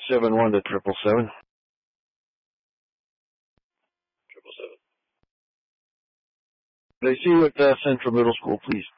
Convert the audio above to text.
671 to 777. 777. They see you at Central Middle School, please.